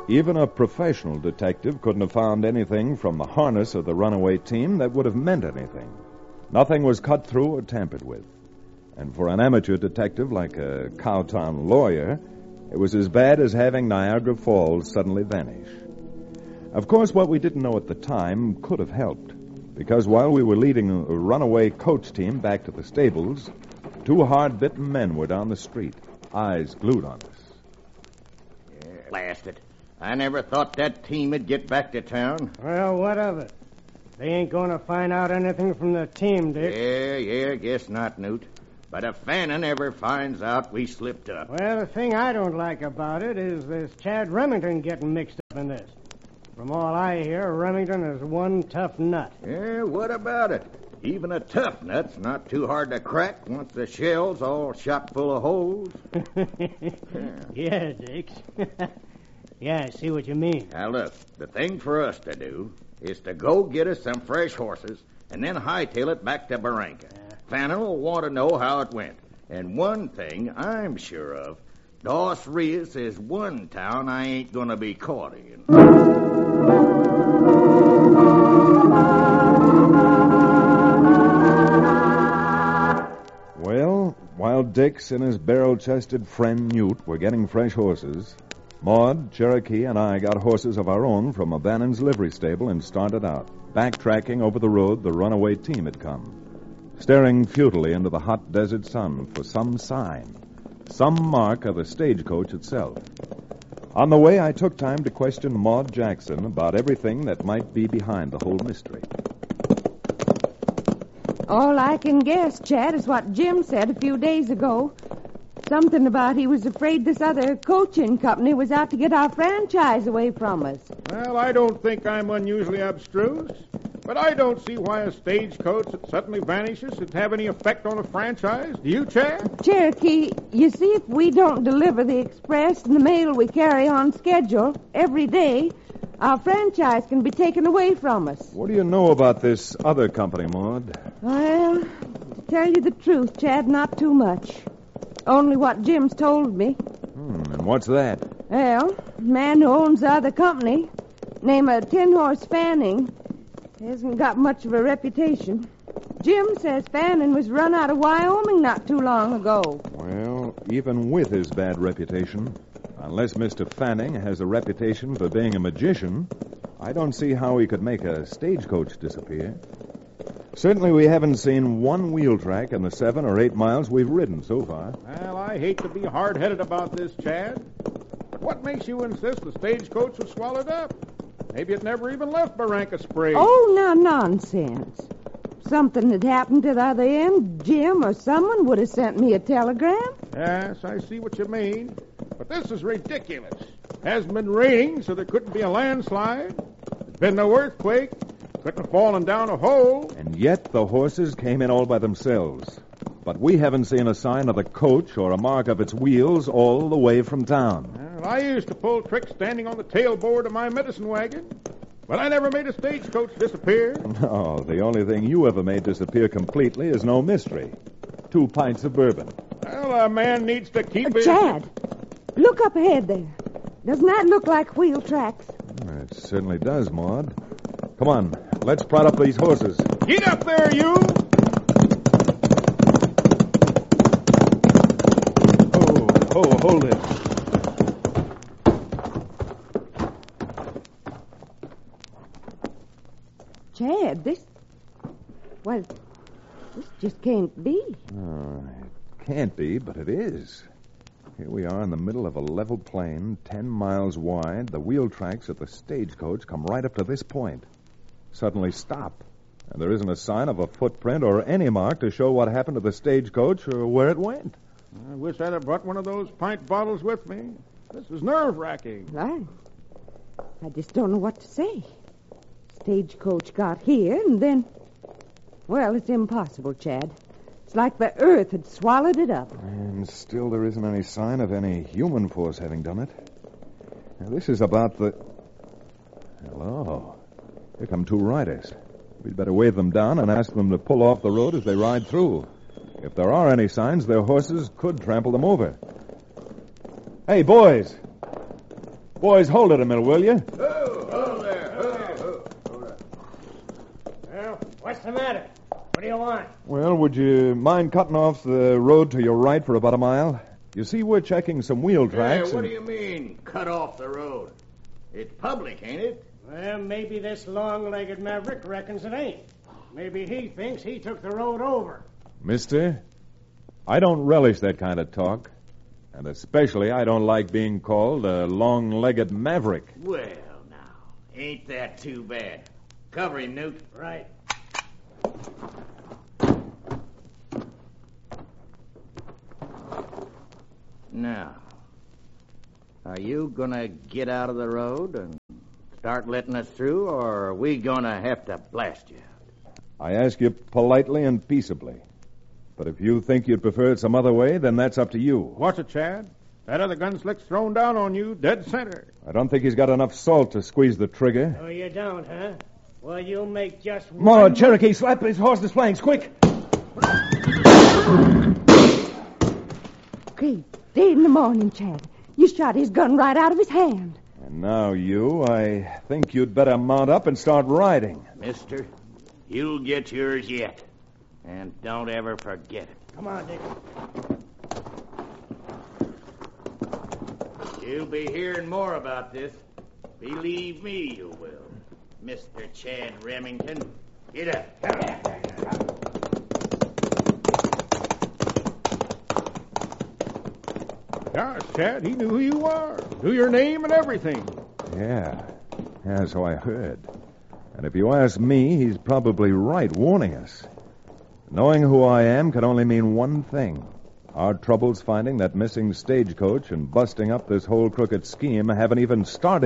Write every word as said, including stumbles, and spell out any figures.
Even a professional detective couldn't have found anything from the harness of the runaway team that would have meant anything. Nothing was cut through or tampered with. And for an amateur detective like a Cowtown lawyer, it was as bad as having Niagara Falls suddenly vanish. Of course, what we didn't know at the time could have helped, because while we were leading a runaway coach team back to the stables, two hard-bitten men were down the street, eyes glued on us. Yeah, blast it. I never thought that team would get back to town. Well, what of it? They ain't going to find out anything from the team, Dick. Yeah, yeah, guess not, Newt. But if Fannin ever finds out we slipped up... Well, the thing I don't like about it is this Chad Remington getting mixed up in this. From all I hear, Remington is one tough nut. Yeah, what about it? Even a tough nut's not too hard to crack once the shell's all shot full of holes. yeah. yeah, Dick. yeah, I see what you mean. Now, look, the thing for us to do is to go get us some fresh horses and then hightail it back to Barranca. Yeah. Fannin will want to know how it went. And one thing I'm sure of, Dos Rios is one town I ain't going to be caught in. Well, while Dix and his barrel-chested friend Newt were getting fresh horses, Maud, Cherokee, and I got horses of our own from O'Bannon's livery stable and started out, backtracking over the road the runaway team had come, staring futilely into the hot desert sun for some sign, some mark of the stagecoach itself. On the way, I took time to question Maud Jackson about everything that might be behind the whole mystery. All I can guess, Chad, is what Jim said a few days ago. Something about he was afraid this other coaching company was out to get our franchise away from us. Well, I don't think I'm unusually abstruse, but I don't see why a stagecoach that suddenly vanishes would have any effect on a franchise. Do you, Chad? Cherokee, you see, if we don't deliver the express and the mail we carry on schedule every day, our franchise can be taken away from us. What do you know about this other company, Maud? Well, to tell you the truth, Chad, not too much. Only what Jim's told me. Hmm, and what's that? Well, the man who owns the other company, named a Tin-Horse Fanning, hasn't got much of a reputation. Jim says Fanning was run out of Wyoming not too long ago. Well, even with his bad reputation, unless Mister Fanning has a reputation for being a magician, I don't see how he could make a stagecoach disappear. Certainly we haven't seen one wheel track in the seven or eight miles we've ridden so far. Well, I hate to be hard-headed about this, Chad. What makes you insist the stagecoach was swallowed up? Maybe it never even left Barranca Springs. Oh, now, nonsense. Something had happened to the other end, Jim or someone would have sent me a telegram. Yes, I see what you mean. But this is ridiculous. Hasn't been raining, so there couldn't be a landslide. There's been no earthquake. Couldn't have fallen down a hole. And yet the horses came in all by themselves. But we haven't seen a sign of the coach or a mark of its wheels all the way from town. Well, I used to pull tricks standing on the tailboard of my medicine wagon. But I never made a stagecoach disappear. No, the only thing you ever made disappear completely is no mystery. Two pints of bourbon. Well, a man needs to keep uh, his... Chad, look up ahead there. Doesn't that look like wheel tracks? It certainly does, Maud. Come on, let's prod up these horses. Get up there, you! Oh, oh, hold it. Chad, this... Well, this just can't be. Oh, it can't be, but it is. Here we are in the middle of a level plain, ten miles wide. The wheel tracks at the stagecoach come right up to this point. Suddenly stop, and there isn't a sign of a footprint or any mark to show what happened to the stagecoach or where it went. I wish I'd have brought one of those pint bottles with me. This is nerve-wracking. I, I just don't know what to say. Stagecoach got here, and then... Well, it's impossible, Chad. It's like the earth had swallowed it up. And still there isn't any sign of any human force having done it. Now, this is about the... Hello. Here come two riders. We'd better wave them down and ask them to pull off the road as they ride through. If there are any signs, their horses could trample them over. Hey, boys. Boys, hold it a minute, will you? Oh, hold there. Oh, oh. Well, what's the matter? What do you want? Well, would you mind cutting off the road to your right for about a mile? You see, we're checking some wheel Hey, tracks. what and- do you mean, cut off the road? It's public, ain't it? Well, maybe this long-legged maverick reckons it ain't. Maybe he thinks he took the road over. Mister, I don't relish that kind of talk. And especially, I don't like being called a long-legged maverick. Well, now, ain't that too bad? Cover him, Newt. Right. Now, are you gonna get out of the road and start letting us through, or are we gonna have to blast you? I ask you politely and peaceably. But if you think you'd prefer it some other way, then that's up to you. Watch it, Chad. That other gunslick's thrown down on you, dead center. I don't think he's got enough salt to squeeze the trigger. Oh, you don't, huh? Well, you'll make just one... More, Cherokee, slap his horse's flanks, quick! Great day in the morning, Chad. You shot his gun right out of his hand. And now you, I think you'd better mount up and start riding. Mister, you'll get yours yet. And don't ever forget it. Come on, Dick. You'll be hearing more about this. Believe me, you will. Mister Chad Remington. Get up. Gosh, Chad, he knew who you are. Knew your name and everything. Yeah. Yeah, so I heard. And if you ask me, he's probably right warning us. Knowing who I am can only mean one thing. Our troubles finding that missing stagecoach and busting up this whole crooked scheme haven't even started